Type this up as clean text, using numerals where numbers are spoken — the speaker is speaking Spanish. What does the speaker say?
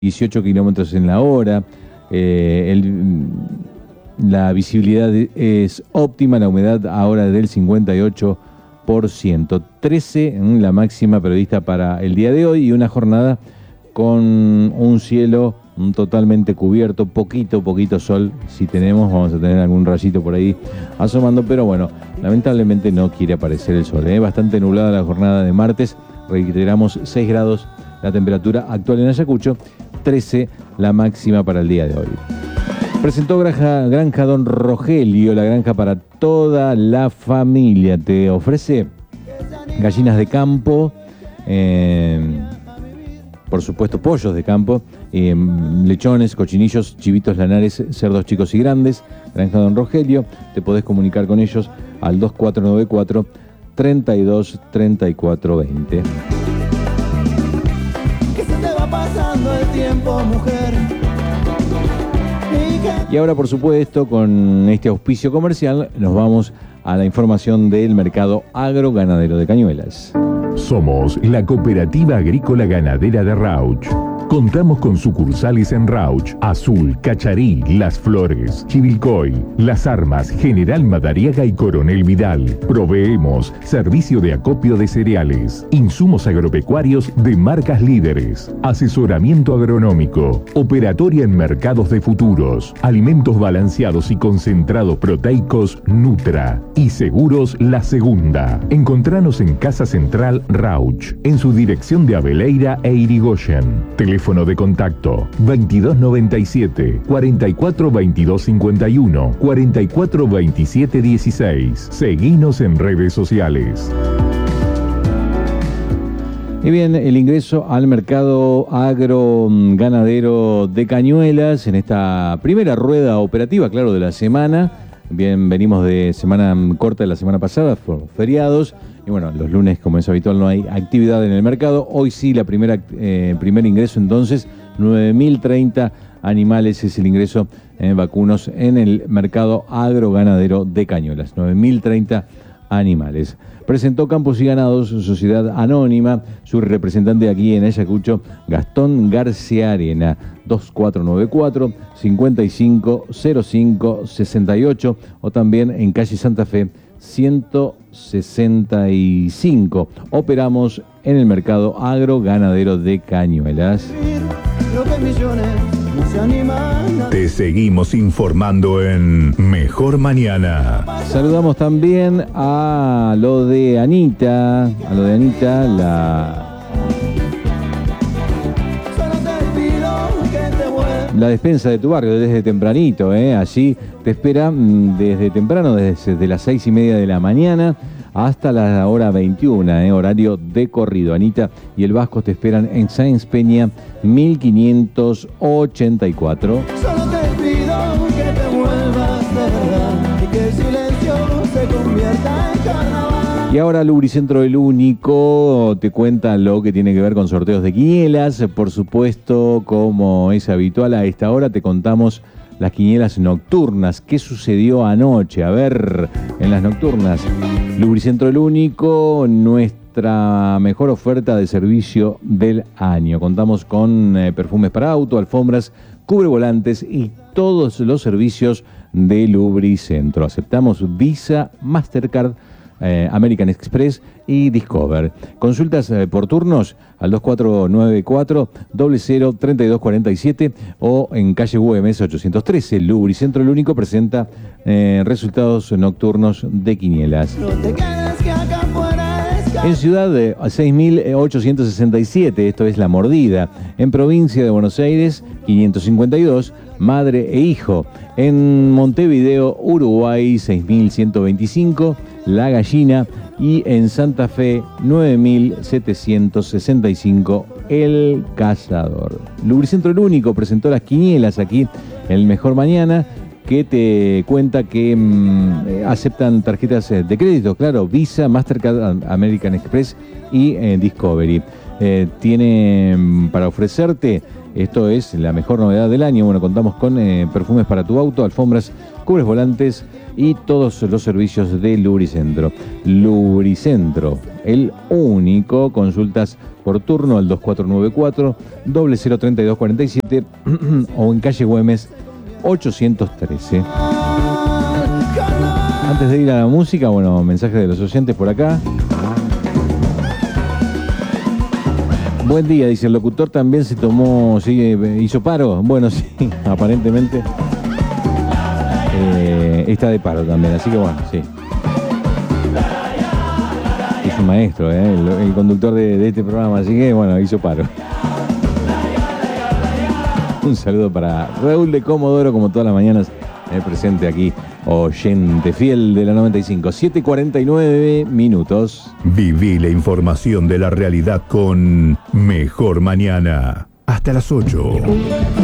18 kilómetros en la hora. La visibilidad es óptima, la humedad ahora del 58%. 13 la máxima prevista para el día de hoy y una jornada con un cielo totalmente cubierto, poquito sol. Si tenemos, vamos a tener algún rayito por ahí asomando, pero bueno, lamentablemente no quiere aparecer el sol. Bastante nublada la jornada de martes, reiteramos 6 grados la temperatura actual en Ayacucho, 13 la máxima para el día de hoy. Presentó Granja Don Rogelio, la granja para toda la familia. Te ofrece gallinas de campo, por supuesto pollos de campo, lechones, cochinillos, chivitos lanares, cerdos chicos y grandes. Granja Don Rogelio, te podés comunicar con ellos al 2494 32 34 20. Que se te va pasando el tiempo, mujer. Y ahora, por supuesto, con este auspicio comercial, nos vamos a la información del mercado agroganadero de Cañuelas. Somos la Cooperativa Agrícola Ganadera de Rauch. Contamos con sucursales en Rauch, Azul, Cacharí, Las Flores, Chivilcoy, Las Armas, General Madariaga y Coronel Vidal. Proveemos servicio de acopio de cereales, insumos agropecuarios de marcas líderes, asesoramiento agronómico, operatoria en mercados de futuros, alimentos balanceados y concentrados proteicos Nutra y seguros La Segunda. Encontranos en Casa Central Rauch, en su dirección de Abeleira e Irigoyen. Teléfono de contacto 2297 44 22 51 44 27 16. Seguinos en redes sociales. Y bien, el ingreso al mercado agroganadero de Cañuelas en esta primera rueda operativa, claro, de la semana. Bien, venimos de semana corta de la semana pasada, fueron feriados. Y bueno, los lunes, como es habitual, no hay actividad en el mercado. Hoy sí, primer ingreso, entonces, 9.030 animales es el ingreso en vacunos en el mercado agroganadero de Cañuelas. 9.030 animales. Presentó Campos y Ganados, Sociedad Anónima, su representante aquí en Ayacucho, Gastón García Arena, 2494 5505 68, o también en calle Santa Fe 165. Operamos en el mercado agroganadero de Cañuelas. Te seguimos informando en Mejor Mañana. Saludamos también a lo de Anita, la despensa de tu barrio desde tempranito, allí te espera desde temprano, desde las 6:30 de la mañana hasta la hora 21, horario de corrido. Anita y el Vasco te esperan en Sáenz Peña 1584. Solo te pido que te vuelvas de verdad y que el silencio se convierta en carnaval. Y ahora Lubricentro El Único te cuenta lo que tiene que ver con sorteos de quinielas. Por supuesto, como es habitual a esta hora, te contamos las quinielas nocturnas. ¿Qué sucedió anoche? A ver, en las nocturnas. Lubricentro El Único, nuestra mejor oferta de servicio del año. Contamos con perfumes para auto, alfombras, cubrevolantes y todos los servicios de Lubricentro. Aceptamos Visa, Mastercard, American Express y Discover. Consultas por turnos al 2494 00 3247 o en calle UMS 813. Lubricentro El Único presenta resultados nocturnos de quinielas. No te quedes que acá afuera es En ciudad de 6.867, esto es La Mordida. En provincia de Buenos Aires, 552, madre e hijo. En Montevideo, Uruguay, 6.125, La Gallina. Y en Santa Fe, 9.765, El Cazador. Lubricentro El Único presentó las quinielas aquí en Mejor Mañana, que te cuenta que aceptan tarjetas de crédito, claro, Visa, Mastercard, American Express y Discovery. Tiene para ofrecerte Esto es la mejor novedad del año. Bueno, contamos con perfumes para tu auto, alfombras, cubres volantes y todos los servicios de Lubricentro. Lubricentro, el único. Consultas por turno al 2494 003247 o en calle Güemes 813. Antes de ir a la música, bueno, mensajes de los oyentes por acá. Buen día, dice el locutor, también se tomó, sí, hizo paro. Bueno, sí, aparentemente está de paro también, así que bueno, sí. Es un maestro, el conductor de este programa, así que bueno, hizo paro. Un saludo para Raúl de Comodoro, como todas las mañanas, presente aquí, oyente fiel de la 95, 7:49 minutos. Viví la información de la realidad con Mejor Mañana. Hasta las 8.